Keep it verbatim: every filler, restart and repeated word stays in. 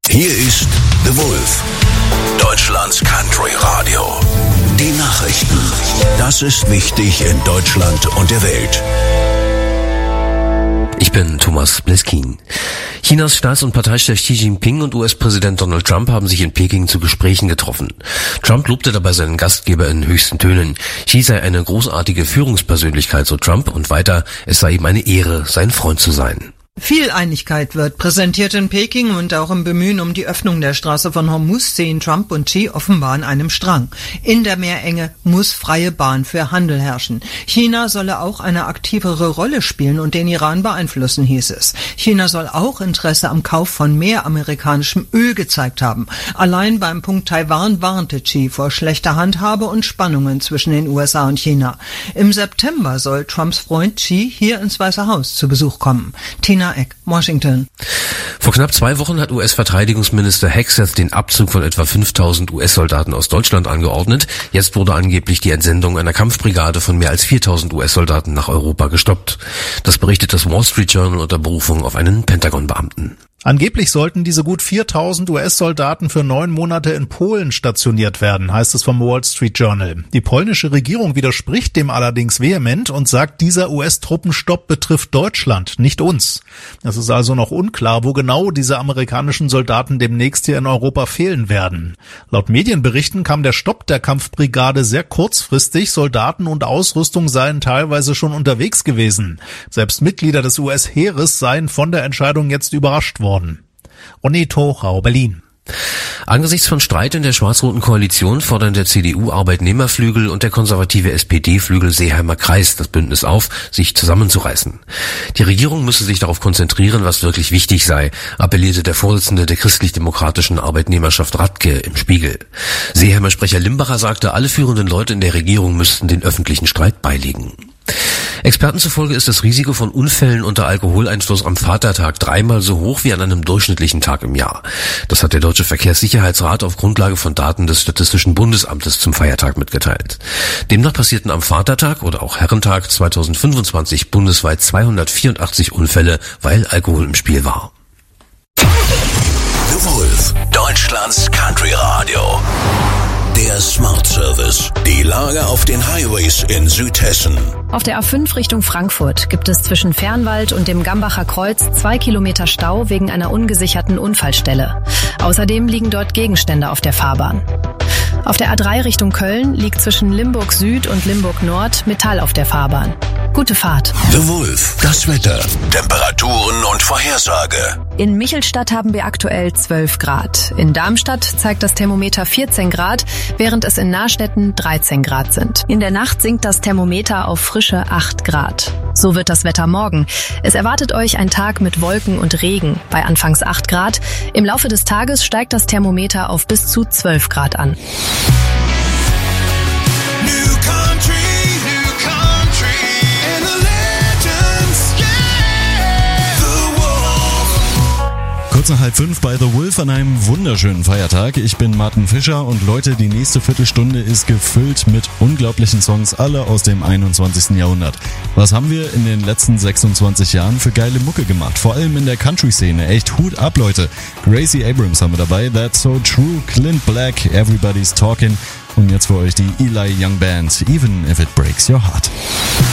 Hier ist The Wolf, Deutschlands Country Radio. Die Nachrichten. Das ist wichtig in Deutschland und der Welt. Ich bin Thomas Bleskin. Chinas Staats- und Parteichef Xi Jinping und U S-Präsident Donald Trump haben sich in Peking zu Gesprächen getroffen. Trump lobte dabei seinen Gastgeber in höchsten Tönen. Xi sei eine großartige Führungspersönlichkeit, so Trump, und weiter, es sei ihm eine Ehre, sein Freund zu sein. Viel Einigkeit wird präsentiert in Peking und auch im Bemühen um die Öffnung der Straße von Hormuz sehen Trump und Xi offenbar an einem Strang. In der Meerenge muss freie Bahn für Handel herrschen. China solle auch eine aktivere Rolle spielen und den Iran beeinflussen, hieß es. China soll auch Interesse am Kauf von mehr amerikanischem Öl gezeigt haben. Allein beim Punkt Taiwan warnte Xi vor schlechter Handhabe und Spannungen zwischen den U S A und China. Im September soll Trumps Freund Xi hier ins Weiße Haus zu Besuch kommen. Tina Eck, Washington. Vor knapp zwei Wochen hat U S-Verteidigungsminister Hegseth den Abzug von etwa fünftausend U S-Soldaten aus Deutschland angeordnet. Jetzt wurde angeblich die Entsendung einer Kampfbrigade von mehr als viertausend U S-Soldaten nach Europa gestoppt. Das berichtet das Wall Street Journal unter Berufung auf einen Pentagon-Beamten. Angeblich sollten diese gut viertausend U S-Soldaten für neun Monate in Polen stationiert werden, heißt es vom Wall Street Journal. Die polnische Regierung widerspricht dem allerdings vehement und sagt, dieser U S-Truppenstopp betrifft Deutschland, nicht uns. Es ist also noch unklar, wo genau diese amerikanischen Soldaten demnächst hier in Europa fehlen werden. Laut Medienberichten kam der Stopp der Kampfbrigade sehr kurzfristig, Soldaten und Ausrüstung seien teilweise schon unterwegs gewesen. Selbst Mitglieder des U S-Heeres seien von der Entscheidung jetzt überrascht worden. Onito, Rau, Berlin. Angesichts von Streit in der schwarz-roten Koalition fordern der C D U-Arbeitnehmerflügel und der konservative S P D-Flügel Seeheimer Kreis das Bündnis auf, sich zusammenzureißen. Die Regierung müsse sich darauf konzentrieren, was wirklich wichtig sei, appellierte der Vorsitzende der christlich-demokratischen Arbeitnehmerschaft Radke im Spiegel. Seeheimer Sprecher Limbacher sagte, alle führenden Leute in der Regierung müssten den öffentlichen Streit beilegen. Experten zufolge ist das Risiko von Unfällen unter Alkoholeinfluss am Vatertag dreimal so hoch wie an einem durchschnittlichen Tag im Jahr. Das hat der Deutsche Verkehrssicherheitsrat auf Grundlage von Daten des Statistischen Bundesamtes zum Feiertag mitgeteilt. Demnach passierten am Vatertag oder auch Herrentag zweitausendfünfundzwanzig bundesweit zweihundertvierundachtzig Unfälle, weil Alkohol im Spiel war. The Wolf, Deutschlands Country Radio. Der Smart Service. Die Lage auf den Highways in Südhessen. Auf der A fünf Richtung Frankfurt gibt es zwischen Fernwald und dem Gambacher Kreuz zwei Kilometer Stau wegen einer ungesicherten Unfallstelle. Außerdem liegen dort Gegenstände auf der Fahrbahn. Auf der A drei Richtung Köln liegt zwischen Limburg Süd und Limburg Nord Metall auf der Fahrbahn. Gute Fahrt. The Wolf, das Wetter, Temperaturen und Vorhersage. In Michelstadt haben wir aktuell zwölf Grad. In Darmstadt zeigt das Thermometer vierzehn Grad, während es in Nahrstetten dreizehn Grad sind. In der Nacht sinkt das Thermometer auf frische acht Grad. So wird das Wetter morgen. Es erwartet euch ein Tag mit Wolken und Regen bei anfangs acht Grad. Im Laufe des Tages steigt das Thermometer auf bis zu zwölf Grad an. Kurz nach halb fünf bei The Wolf an einem wunderschönen Feiertag. Ich bin Martin Fischer und Leute, die nächste Viertelstunde ist gefüllt mit unglaublichen Songs, alle aus dem einundzwanzigsten Jahrhundert. Was haben wir in den letzten sechsundzwanzig Jahren für geile Mucke gemacht? Vor allem in der Country-Szene. Echt Hut ab, Leute. Gracie Abrams haben wir dabei, That's So True, Clint Black, Everybody's Talking und jetzt für euch die Eli Young Band, Even If It Breaks Your Heart.